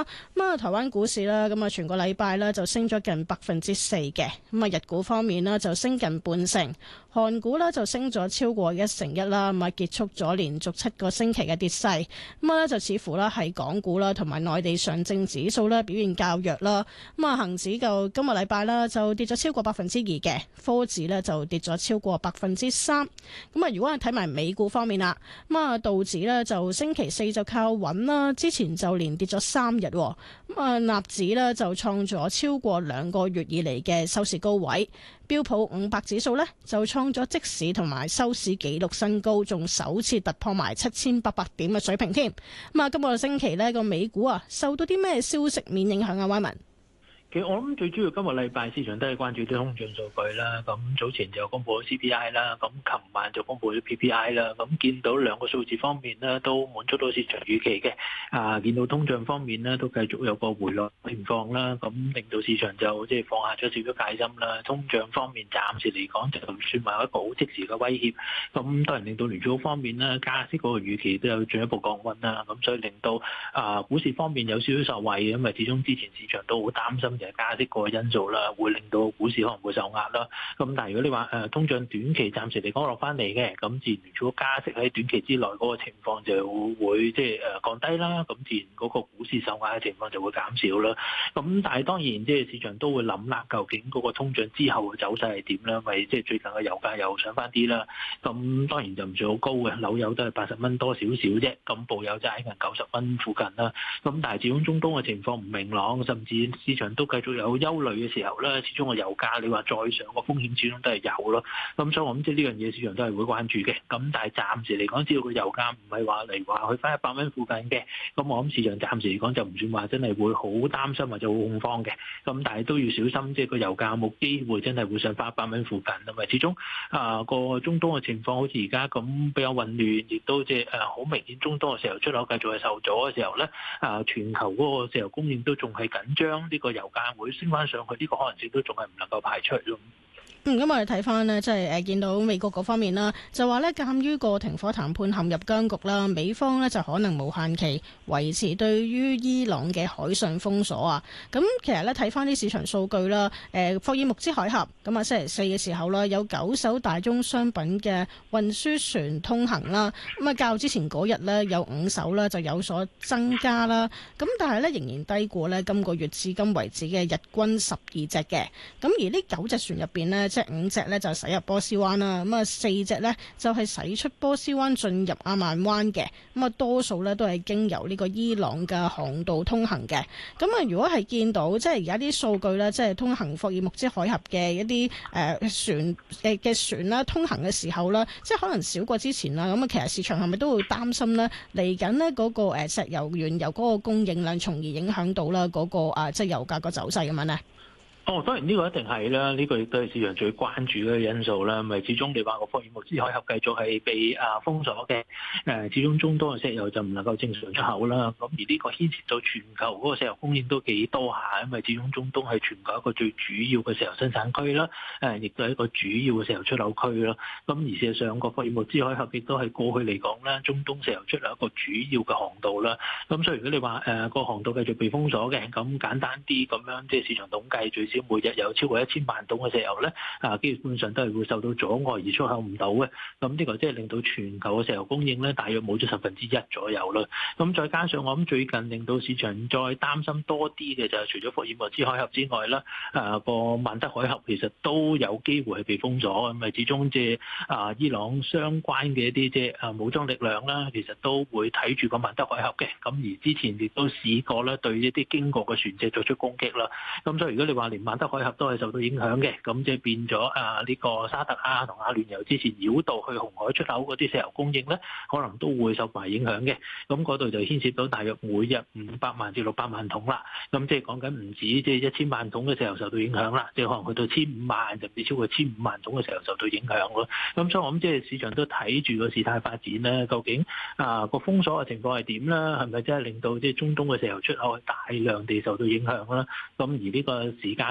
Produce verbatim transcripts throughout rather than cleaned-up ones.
咁啊，台灣股市啦，咁啊，全個禮拜咧就升咗近百分之四嘅。咁啊，日股方面呢，就升近半成，韓股呢，就升咗超過一成一啦。咁啊，結束咗連續七個星期嘅跌勢。咁啊，就似乎咧係港股啦，同埋內地上證指數咧表現較弱啦。咁啊，恒指就今個禮拜啦就跌咗超過百分之二嘅，科指呢，就跌咗超過百分之三。咁啊，如果係睇埋美股方面啦，咁啊，道指呢，就星期四就靠穩啦，之前就連跌咗三日。咁啊，納指呢，就創咗超過兩個月以嚟嘅收市高位，標普五百指數呢，就創咗即市同埋收市紀錄新高，仲首次突破埋七千八百點嘅水平添。咁啊，今個星期呢個美股啊，受到啲咩消息面影響啊？威文。 其實我諗最主要今個禮拜市場都係關注啲通脹數據啦，咁早前就公布咗 C P I 啦，咁琴晚就公布咗 P P I 啦，咁見到兩個數字方面呢都滿足到市場預期嘅，啊見到通脹方面呢都繼續有個回落情況啦，咁令到市場就即係放下咗少少戒心啦。通脹方面暫時嚟講就唔算話一個好即時嘅威脅，咁當然令到聯儲局方面呢加息嗰個預期都有進一步降溫啦，咁所以令到啊股市方面有少少受惠，因為始終之前市場都好擔心嘅加息個因素啦，會令到股市可能會受壓啦。咁但係如果你話誒通脹短期暫時嚟講落翻嚟嘅，咁自然如果加息喺短期之內嗰個情況就會即係誒降低啦，咁自然嗰個股市受壓嘅情況就會減少啦。咁但係當然即係市場都會諗啦，究竟嗰個通脹之後嘅走勢係點啦？咪即係最近嘅油價又上翻啲啦。咁當然就唔算好高嘅，紐油都係八十蚊多少少啫，咁布油就喺近九十蚊附近啦。咁但係始終中東嘅情況唔明朗，甚至市場都繼續有有憂慮嘅時候咧，始終個油價你話再上個風險始終都係有咯。咁所以我諗即係呢樣嘢市場都係會關注嘅。咁但係暫時嚟講，只要個油價唔係話嚟話去翻一百蚊附近嘅，咁我諗市場暫時嚟講就唔算話真係會好擔心或者好恐慌嘅。咁但係都要小心，即係個油價冇機會真係會上翻一百蚊附近，因為始終啊個中東嘅情況好似而家咁比較混亂，亦都即係誒好明顯中東嘅石油出口繼續係受阻嘅時候咧，啊全球嗰個石油供應都仲係緊張，呢個油價會升翻上去，呢個可能性都仲係唔能夠排除咯。 嗯，咁我哋睇翻呢，即係誒見到美國嗰方面啦，就話呢，鑑於個停火談判陷入僵局啦，美方呢就可能無限期維持對於伊朗嘅海上封鎖啊。咁其實呢，睇翻啲市場數據啦，誒霍爾木茲海峽咁啊，星期四嘅時候啦，有九艘大宗商品嘅運輸船通行啦。咁啊，較之前嗰日呢，有五艘啦就有所增加啦。咁但係呢，仍然低過呢今個月至今為止嘅日均十二隻嘅。咁而呢九隻船入邊呢，即係五隻咧就駛入波斯灣啦，咁啊四隻咧就係駛出波斯灣進入阿曼灣嘅，咁啊多數咧都係經由呢個伊朗嘅航道通行嘅。咁啊如果係見到即係而家啲數據咧，即係通行霍爾木茲海峽嘅一啲誒、呃、船嘅嘅船啦，通行嘅時候啦，即係可能少過之前啦。咁啊其實市場係咪都會擔心咧嚟緊呢嗰個誒石油原油嗰個供應量，從而影響到啦嗰個啊即係油價個走勢咁樣咧？ 哦，當然呢個一定係啦，呢個亦都係市場最關注嘅因素啦。咪始終你話個霍爾木茲海峽繼續係被啊封鎖嘅，誒始終中東嘅石油就唔能夠正常出口啦。咁而呢個牽涉到全球嗰個石油供應都幾多下，因為始終中東係全球一個最主要嘅石油生產區啦，誒亦都係一個主要嘅石油出口區啦。咁而事實上個霍爾木茲海峽亦都係過去嚟講咧，中東石油出口一個主要嘅航道啦。咁所以如果你話誒個航道繼續被封鎖嘅，咁簡單啲咁樣，即係市場統計最少每日有超過一千萬噸嘅石油咧，啊，基本上都係會受到阻礙而出口唔到嘅。咁呢個即係令到全球嘅石油供應咧，大約冇咗十分之一左右啦。咁再加上我諗最近令到市場再擔心多啲嘅就係除咗霍爾木茲海峽之外啦，啊個曼德海峽其實都有機會係被封鎖，咁咪始終即係啊伊朗相關嘅一啲即係啊武裝力量啦，其實都會睇住個曼德海峽嘅。咁而之前亦都試過咧對一啲經過嘅船隻作出攻擊啦。咁所以如果你話連曼德海峽都係受到影響嘅，咁即係變咗啊！呢個沙特啊同阿聯酋之前繞道去紅海出口嗰啲石油供應咧，可能都會受埋影響嘅。咁嗰度就牽涉到大約每日五百萬至六百萬桶啦。咁即係講緊唔止即係一千萬桶嘅石油受到影響啦，即係可能去到千五萬甚至超過千五萬桶嘅石油受到影響咯。咁所以我諗即係市場都睇住個事態發展咧，究竟啊個封鎖嘅情況係點啦？係咪真係令到即係中東嘅石油出口大量地受到影響啦？咁而呢個時間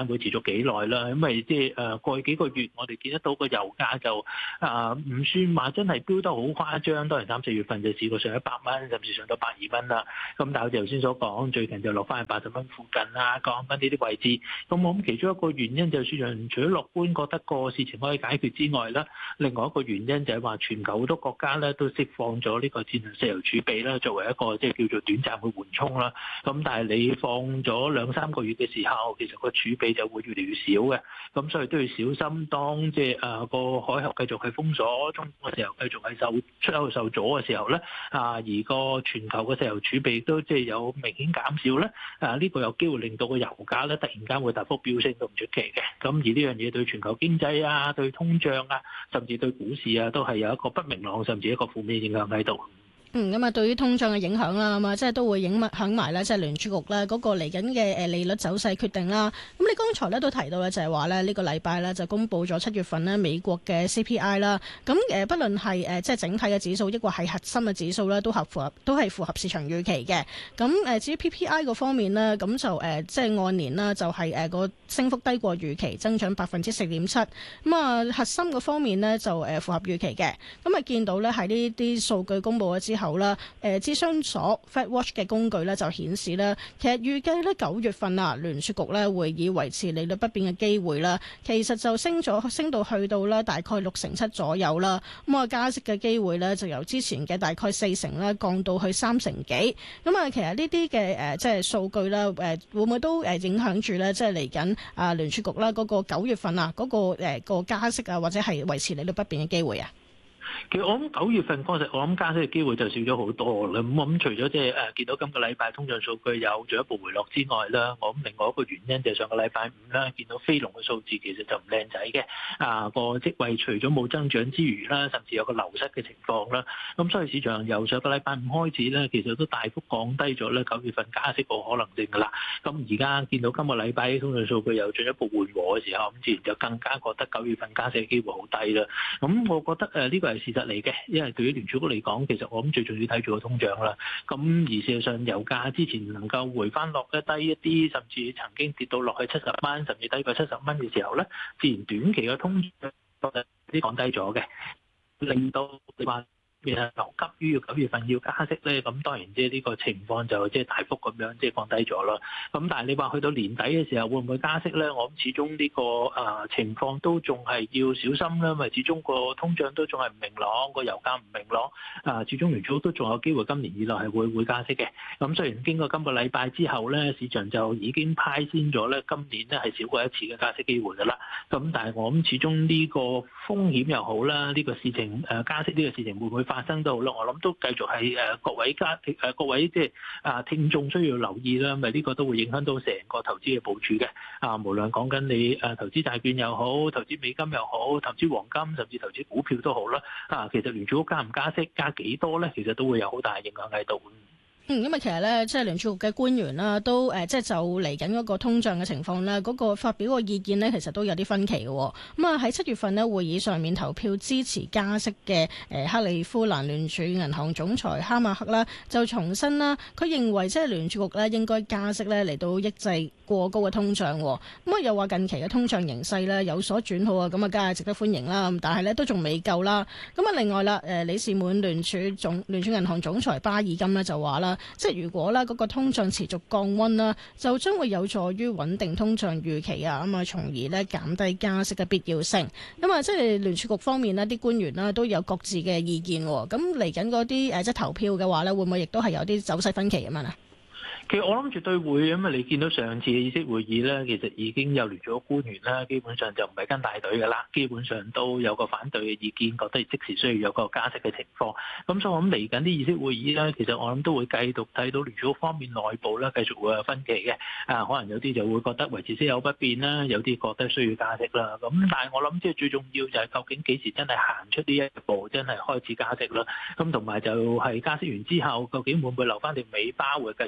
間會持續幾耐啦。因為即係誒過去幾個月，我哋見得到個油價就啊唔算話真係飆得好誇張，當然三四月份就試過上一百蚊，甚至上到百二蚊啦。咁但係好似頭先所講，最近就落翻去八十蚊附近啦，降翻呢啲位置。咁我諗其中一個原因就係市場除咗樂觀覺得個事情可以解決之外啦，另外一個原因就係話全球好多國家咧都釋放咗呢個戰略石油儲備啦，作為一個即係叫做短暫嘅緩衝啦。咁但係你放咗兩三個月嘅時候，其實個儲備就會越嚟越少嘅。咁所以都要小心，當即係誒個海峽繼續係封鎖，中國嘅石油繼續係受出口受阻嘅時候咧，啊而個全球嘅石油儲備都即係有明顯減少咧，啊呢個有機會令到個油價咧突然間會大幅飆升都唔出奇嘅。咁而呢樣嘢對全球經濟啊、對通脹啊，甚至對股市啊，都係有一個不明朗甚至一個負面影響喺度。 嗯，咁啊，對於通脹嘅影響啦，咁啊，即係都會影響埋咧，即係聯儲局咧嗰個嚟緊嘅誒利率走勢決定啦。咁你剛才咧都提到咧，就係話咧呢個禮拜咧就公布咗七月份咧美國嘅 C P I 啦。咁誒，不論係誒即係整體嘅指數，抑或係核心嘅指數咧，都合符合都係符合市場預期嘅。咁誒，至於 P P I 嗰方面呢，咁就誒即係按年啦，就係誒個升幅低過預期，增長百分之四點七。咁啊，核心嗰方面呢，就誒符合預期嘅。咁啊，見到咧喺呢啲數據公布咗之後啦，誒諮詢所 FedWatch 嘅工具咧就顯示咧，其實預計咧九月份啊聯儲局咧會以維持利率不變嘅機會啦，其實就升咗升到去到咧大概六成七左右啦。咁啊加息嘅機會咧就由之前嘅大概四成咧降到去三成幾。咁啊其實呢啲嘅誒即係數據咧誒會唔會都誒影響住咧即係嚟緊啊聯儲局啦嗰個九月份啊嗰個誒個加息啊或者係維持利率不變嘅機會啊？ 其實我諗九月份嗰陣，我諗加息嘅機會就少咗好多啦。咁我諗除咗即係誒見到今個禮拜通脹數據有進一步回落之外啦，我諗另外一個原因就係上個禮拜五啦，見到非農嘅數字其實就唔靚仔嘅。啊個職位除咗冇增長之餘啦，甚至有個流失嘅情況啦。咁所以市場由上個禮拜五開始咧，其實都大幅降低咗咧九月份加息個可能性㗎啦。咁而家見到今個禮拜通脹數據有進一步緩和嘅時候，咁自然就更加覺得九月份加息嘅機會好低啦。咁我覺得誒呢個係事實嚟嘅，因為對於聯儲局嚟講，其實我諗最重要睇住個通脹啦。咁而事實上，油價之前能夠回翻落得低一啲，甚至曾經跌到落去七十蚊，甚至低過七十蚊嘅時候咧，自然短期嘅通脹都係啲降低咗嘅，令到你話其實急於要九月份要加息咧，咁當然即係呢個情況就即係大幅咁樣即係降低咗啦。咁但係你話去到年底嘅時候會唔會加息咧？我諗始終呢個誒情況都仲係要小心啦，因為始終個通脹都仲係唔明朗，個油價唔明朗。啊，始終聯儲都仲有機會今年以內係會會加息嘅。咁雖然經過今個禮拜之後咧，市場就已經派先咗咧，今年咧係少過一次嘅加息機會㗎啦。咁但係我諗始終呢個風險又好啦，呢個事情誒加息呢個事情會唔會發生都好啦，我諗都繼續係誒各位家誒各位即係啊聽眾需要留意啦，因為呢個都會影響到成個投資嘅部署嘅。啊，無論講緊你誒投資債券又好，投資美金又好，投資黃金甚至投資股票都好啦。啊，其實聯儲局加唔加息，加幾多咧，其實都會有好大影響喺度。 嗯，因為其實咧，即係聯儲局嘅官員啦，都誒，即係就嚟緊嗰個通脹嘅情況咧，嗰、那個發表個意見呢，其實都有啲分歧嘅。咁啊，喺七月份呢，會議上面投票支持加息嘅誒克里夫蘭聯儲銀行總裁哈馬克啦，就重申啦，佢認為即係聯儲局咧應該加息咧嚟到抑制過高嘅通脹。咁啊，又話近期嘅通脹形勢咧有所轉好啊，咁啊，梗係值得歡迎啦。但係咧都仲未夠啦。咁啊，另外啦，誒李士滿聯儲總聯儲銀行總裁巴爾金呢，就話啦。即係如果咧嗰個通脹持續降溫啦，就將會有助於穩定通脹預期啊，咁啊，從而咧減低加息嘅必要性。咁啊，即係聯儲局方面呢啲官員啦都有各自嘅意見。咁嚟緊嗰啲誒即係投票嘅話咧，會唔會亦都係有啲走勢分歧咁樣啊？ 其實我諗絕對會，因為你見到上次嘅議息會議咧，其實已經有聯儲局官員啦，基本上就唔係跟大隊㗎啦，基本上都有個反對嘅意見，覺得即時需要有個加息嘅情況。咁所以我諗嚟緊啲議息會議咧，其實我諗都會繼續睇到聯儲局方面內部咧繼續會有分歧嘅。啊，可能有啲就會覺得維持息口不變啦，有啲覺得需要加息啦。咁但係我諗即係最重要就係究竟幾時真係行出呢一步，真係開始加息啦。咁同埋就係加息完之後，究竟會唔會留翻條尾巴，會繼續加落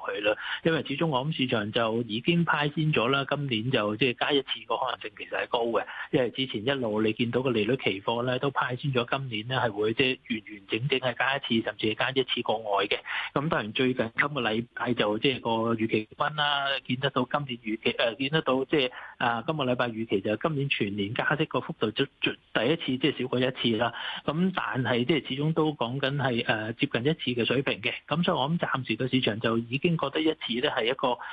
去啦。因為始終我諗市場就已經派先咗啦，今年就即係加一次個可能性其實係高嘅，因為之前一路你見到個利率期貨咧都派先咗今年咧係會即係完完整整係加一次，甚至係加一次個外嘅。咁當然最近今個禮拜就即係個預期分啦，見得到今年預期誒、呃、見得到即係啊今個禮拜預期就今年全年加息個幅度就第一次即係少過一次啦。咁但係即係始終都講緊係誒接近一次嘅水平嘅。咁所以我諗暫時個市場就已經覺得一次咧係一個